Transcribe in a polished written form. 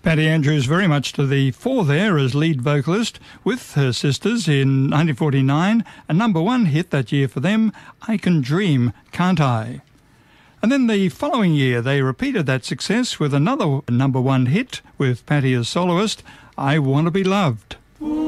Patty Andrews very much to the fore there as lead vocalist with her sisters in 1949, a number one hit that year for them, I Can Dream, Can't I? And then the following year they repeated that success with another number one hit with Patty as soloist, I Want to Be Loved.